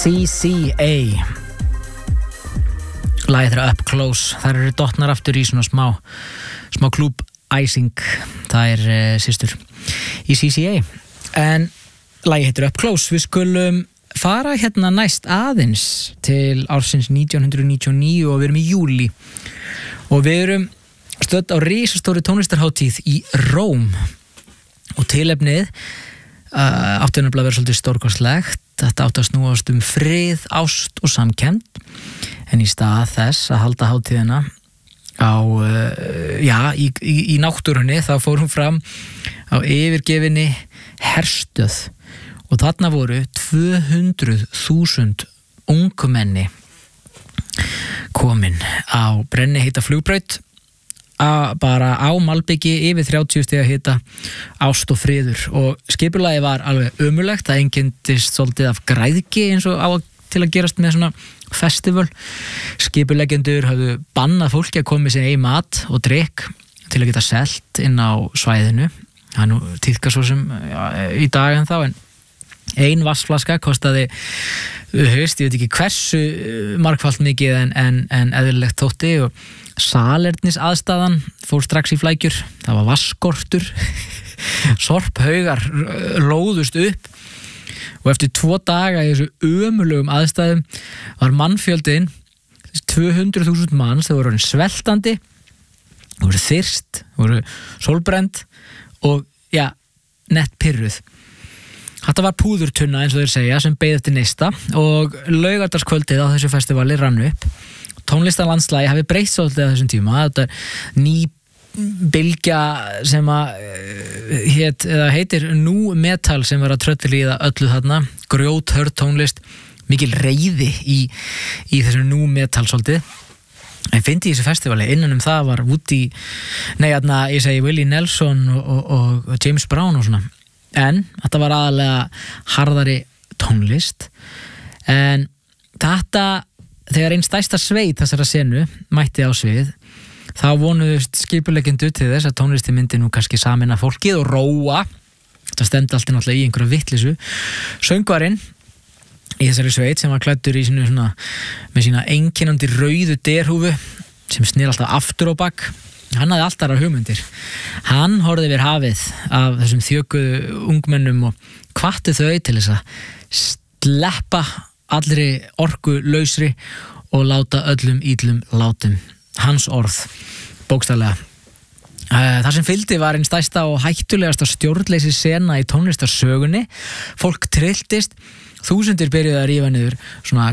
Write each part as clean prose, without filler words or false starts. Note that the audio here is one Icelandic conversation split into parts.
CCA lagið þeirra Up Close. Þær eru dottnar aftur í svona smá klúb æsing. Það systur í CCA en lagið heitir Up Close. Við skulum fara hérna næst aðeins til ársins 1999 og við erum í júlí og við erum stödd á risastóri tónlistarhátíð í Róm og tilefnið átti nefnilega að vera svolítið stórkostlegt. Þetta átti að snúast frið, ást og samkennd en í stað þess að halda hátíðina á í náttúrunni þá fór hún fram á yfirgefinni herstöð og þarna voru 200.000 ungmenni komin á brenniheita flugbraut bara á malbyggi yfir 30 stiga hita, ást og friður og skipulagið var alveg ömurlegt. Það einkenndist svolítið af græðgi eins og til að gerast með svona festival. Skipuleggjendur hafðu bannað fólki að koma með sér eigin mat og drykk til að geta selt inn á svæðinu. Það nú tíðkast svo sem í dag en þá en ein vatnsflaska kostaði ég veit ekki hversu margfalt mikið en eðlilegt þótti og salernis aðstæðan fór strax í flækjur. Það var vatnsskortur sorphaugar lóðust upp og eftir 2 daga í þessu ömurlegum aðstæðum var mannfjöldin 200.000 manns. Þau voru sveltandi, voru þyrst, voru sólbrennd og nett pirruð. Þetta var púðurtunna eins og þeir segja sem beið eftir neista og laugardagskvöldið á þessu festivali rann upp. Tónlistarlandslagi hafi breytt svolítið á þessum tíma. Þetta ný bylgja sem heitir nu metal sem var að tröllilíða öllu þarna, grjóthörð tónlist, mikil reiði í þessu nu metal svolítið. En fyndi í þessu festivali innan það var Willie Nelson og James Brown og svona. En þetta var aðalega harðari tónlist en þetta þegar einn stærsta sveit þessara senu mætti á svið þá vonuðust skipuleggjendur til þess að tónlisti myndi nú kannski sameina fólkið og róa. Þetta stemdi alltaf náttúrulega í einhverja vitleysu. Söngvarinn í þessari sveit sem var klæddur í með sína einkennandi rauðu derhúfu sem snýr alltaf aftur á bak. Hann hafði alltaf aðrar hugmyndir. Hann horfði yfir hafið af þessum þjökuðu ungmennum og hvatti þau til þess að sleppa allri orku lausri og láta öllum illum látum. Hans orð, bókstaflega. Það sem fylgdi var einn stærsta og hættulegasta stjórnleysi sena í tónlistarsögunni. Fólk trylltist, þúsundir byrjuðu að rífa niður svona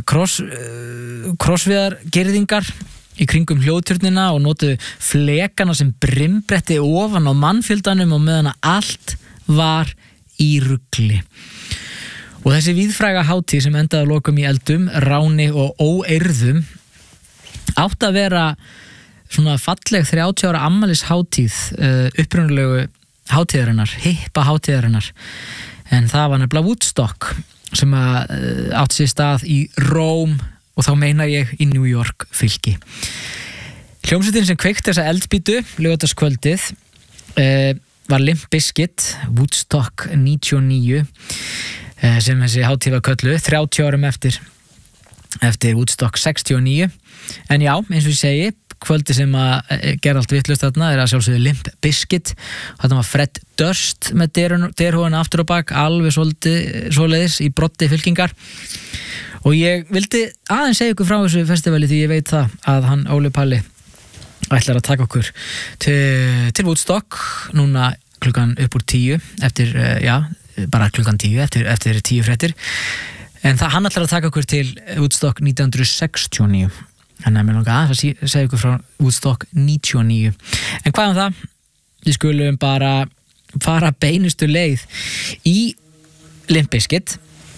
krossviðar girðingar í kringum hljóðturnina og notuðu flekana sem brimbretti ofan á mannfjöldanum og meðan að allt var í rugli. Og þessi víðfræga hátíð sem endaði að lokum í eldum, ráni og óeirðum átti að vera svona falleg 30 ára afmælis hátíð upprunalegu hátíðarinnar, hippa hátíðarinnar. En það var nefnilega Woodstock sem átti sér stað í Róm og þá meina ég í New York fylki. Hljómsveitin sem kveikti þessa eldspýtu laugardagskvöldið var Limp Bizkit, Woodstock 99 sem þessi hátíð var kölluð 30 árum eftir Woodstock 69. En já, eins og ég segi, kvöldi sem að gera allt vitlaust þarna að sjálfsögðu Limp Bizkit. Þarna var Fred Durst með derhúfuna aftur á bak, alveg svoleiðis í broddi fylkingar. Og ég vildi aðeins segja ykkur frá þessu festivali því ég veit það að hann Óli Palli ætlar að taka okkur til Woodstock núna klukkan upp úr 10 eftir, bara klukkan 10 eftir 10 fréttir. En hann ætlar að taka okkur til Woodstock 1969. Þannig að mér langar að segja ykkur frá Woodstock 99. En hvað það? Við skulum bara fara beinustu leið í Limp Bizkit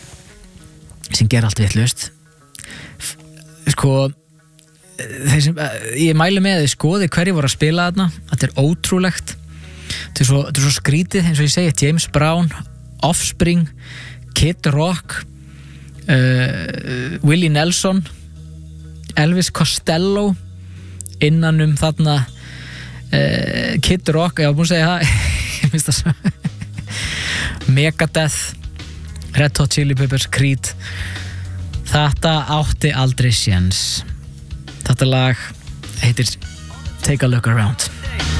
sem ger allt vitlaust. Ég mæli með að þið skoði hverju voru að spila þarna. Þetta er ótrúlegt. Þetta er svo skrítið eins og ég segi, James Brown, Offspring, Kid Rock, Willie Nelson, Elvis Costello innan þarna Kid Rock, ég var búin að segja það ég finnst það svo Megadeth, Red Hot Chili Peppers, Creed Þetta átti aldrei séns. Þetta lag heitir Take a Look Around.